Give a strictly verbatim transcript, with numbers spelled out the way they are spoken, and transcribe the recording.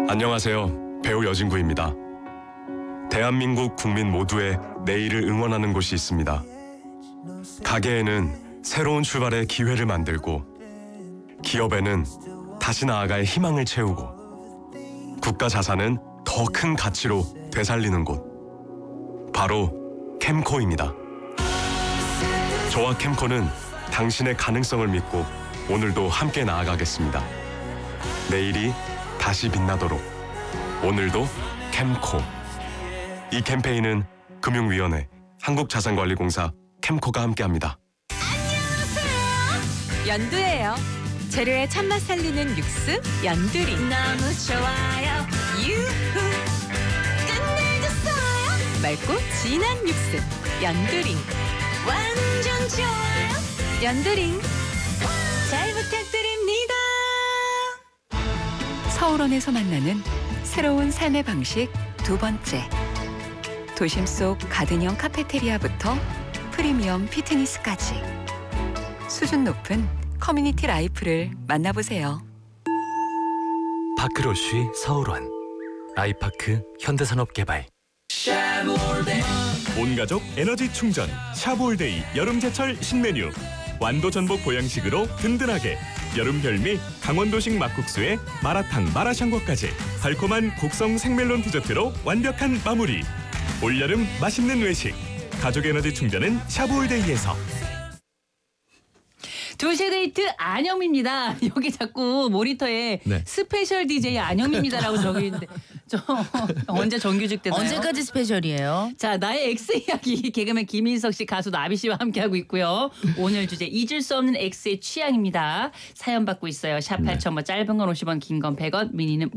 안녕하세요. 배우 여진구입니다. 대한민국 국민 모두의 내일을 응원하는 곳이 있습니다. 가게에는 새로운 출발의 기회를 만들고, 기업에는 다시 나아갈 희망을 채우고, 국가 자산은 더 큰 가치로 되살리는 곳, 바로 캠코입니다. 저와 캠코는 당신의 가능성을 믿고 오늘도 함께 나아가겠습니다. 내일이 다시 빛나도록 오늘도 캠코. 이 캠페인은 금융위원회, 한국자산관리공사, 캠코가 함께합니다. 안녕하세요. 연두예요. 재료의 참맛 살리는 육수 연두링. 너무 좋아요. 유후. 끝내줬어요. 맑고 진한 육수 연두링. 완전 좋아요. 연두링. 잘 부탁드립니다. 서울원에서 만나는 새로운 삶의 방식 두 번째. 도심 속 가든형 카페테리아부터 프리미엄 피트니스까지 수준 높은 커뮤니티 라이프를 만나보세요. 파크로쉬 서울원, 아이파크 현대산업개발. 온가족 에너지 충전 샤브올데이 여름제철 신메뉴. 완도 전복 보양식으로 든든하게. 여름 별미 강원도식 막국수에 마라탕 마라샹궈까지 달콤한 곡성 생멜론 디저트로 완벽한 마무리. 올여름 맛있는 외식. 가족 에너지 충전은 샤브올데이에서. 두 시 데이트 안영미입니다. 여기 자꾸 모니터에 네. 스페셜 디제이 안영미입니다라고 적혀 있는데 저 언제 정규직 되나요? 언제까지 스페셜이에요? 자, 나의 X 이야기 개그맨 김인석 씨, 가수 나비 씨와 함께하고 있고요. 오늘 주제 잊을 수 없는 X의 취향입니다. 사연 받고 있어요. 샵 팔천 번, 짧은 건 오십 원, 긴 건 백 원, 미니는